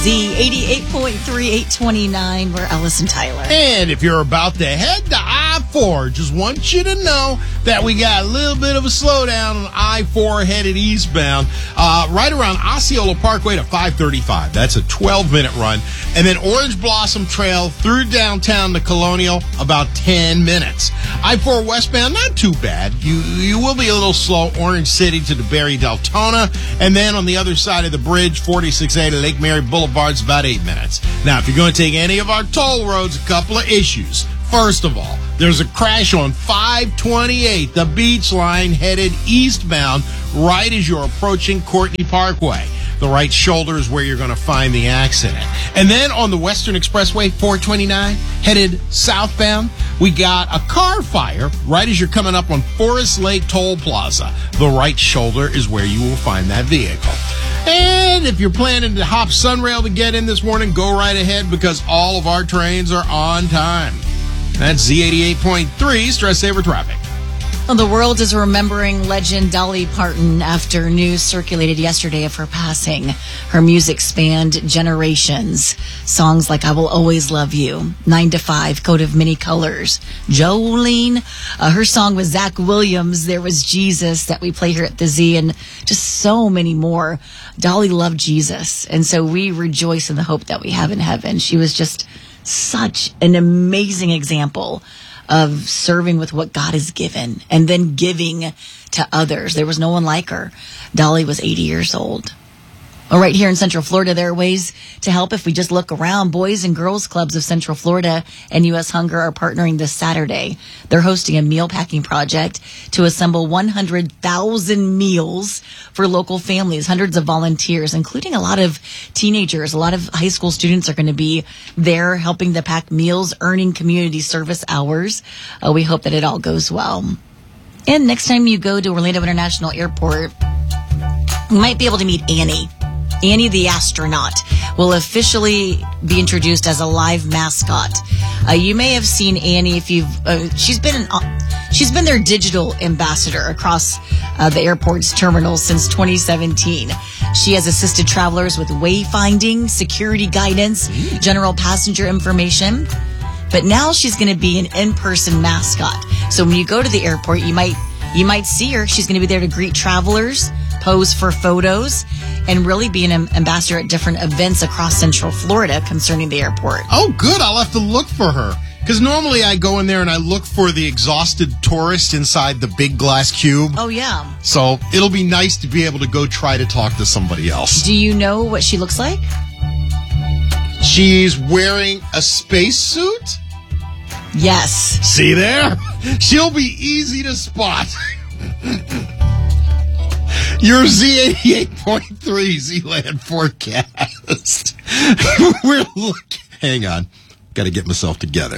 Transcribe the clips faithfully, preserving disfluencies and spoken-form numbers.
Z, eighty-eight point three, eight twenty-nine. We're Ellis and Tyler. And if you're about to head to I four, just want you to know that we got a little bit of a slowdown on I four headed eastbound, uh, right around Osceola Parkway to five thirty-five. That's a twelve-minute run. And then Orange Blossom Trail through downtown to Colonial, about ten minutes. I four westbound, not too bad. You you will be a little slow, Orange City to DeBerry Deltona. And then on the other side of the bridge, forty-six A to Lake Mary Boulevard's about eight minutes. Now, if you're going to take any of our toll roads, a couple of issues. First of all, there's a crash on five twenty-eight, the Beach Line, headed eastbound, right as you're approaching Courtney Parkway. The right shoulder is where you're going to find the accident. And then on the Western Expressway, four twenty-nine, headed southbound, we got a car fire right as you're coming up on Forest Lake Toll Plaza. The right shoulder is where you will find that vehicle. And if you're planning to hop Sunrail to get in this morning, go right ahead because all of our trains are on time. That's Z eighty-eight point three, Stress Saver Traffic. Well, the world is remembering legend Dolly Parton after news circulated yesterday of her passing. Her music spanned generations. Songs like I Will Always Love You, Nine to Five, Coat of Many Colors, Jolene. Uh, her song with Zach Williams, There Was Jesus, that we play here at the Z, and just so many more. Dolly loved Jesus, and so we rejoice in the hope that we have in heaven. She was just such an amazing example of serving with what God has given and then giving to others. There was no one like her. Dolly was eighty years old. Well, right here in Central Florida, there are ways to help if we just look around. Boys and Girls Clubs of Central Florida and U S Hunger are partnering this Saturday. They're hosting a meal packing project to assemble one hundred thousand meals for local families. Hundreds of volunteers, including a lot of teenagers. A lot of high school students are going to be there helping to pack meals, earning community service hours. Uh, we hope that it all goes well. And next time you go to Orlando International Airport, you might be able to meet Annie. Annie the astronaut will officially be introduced as a live mascot. Uh, you may have seen Annie if you've. Uh, she's been an, uh, she's been their digital ambassador across uh, the airport's terminals since twenty seventeen. She has assisted travelers with wayfinding, security guidance, general passenger information. But now she's going to be an in-person mascot. So when you go to the airport, you might you might see her. She's going to be there to greet travelers, pose for photos, and really be an ambassador at different events across Central Florida concerning the airport. Oh, good. I'll have to look for her. Because normally I go in there and I look for the exhausted tourist inside the big glass cube. Oh, yeah. So it'll be nice to be able to go try to talk to somebody else. Do you know what she looks like? She's wearing a spacesuit? Yes. See there? She'll be easy to spot. Your Z eighty-eight point three Z-Land forecast. We're looking. Hang on. Got to get myself together.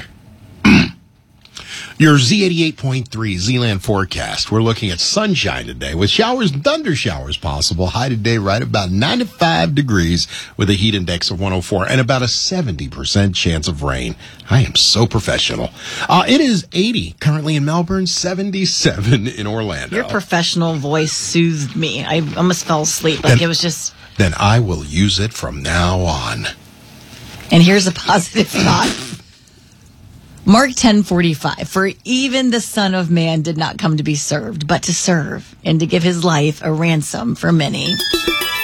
Your Z eighty-eight point three Z-Land forecast. We're looking at sunshine today with showers and thunder showers possible. High today right about ninety-five degrees with a heat index of one oh four and about a seventy percent chance of rain. I am so professional. Uh, it is eighty currently in Melbourne, seventy-seven in Orlando. Your professional voice soothed me. I almost fell asleep. Like then, it was just... Then I will use it from now on. And here's a positive thought. Mark ten forty-five, for even the Son of Man did not come to be served, but to serve, and to give his life a ransom for many.